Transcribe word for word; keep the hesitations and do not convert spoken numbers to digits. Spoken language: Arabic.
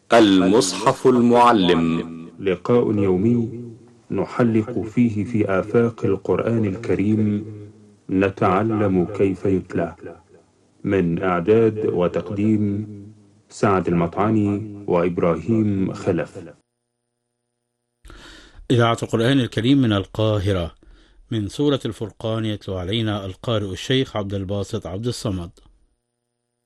المصحف المعلم، لقاء يومي نحلق فيه في آفاق القرآن الكريم، نتعلم كيف يتلى. من إعداد وتقديم سعد المطعني وإبراهيم خلف. إذاعة القرآن الكريم من القاهرة، من سورة الفرقان، يتلو علينا القارئ الشيخ عبد الباسط عبد الصمد.